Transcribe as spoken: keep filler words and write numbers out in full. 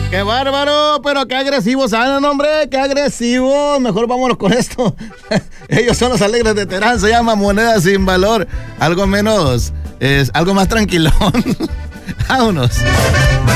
¡Qué bárbaro! Pero qué agresivos salen, hombre, qué agresivos. Mejor vámonos con esto. Ellos son los Alegres de Terán, se llama Moneda Sin Valor. Algo menos, es algo más tranquilón. Vámonos.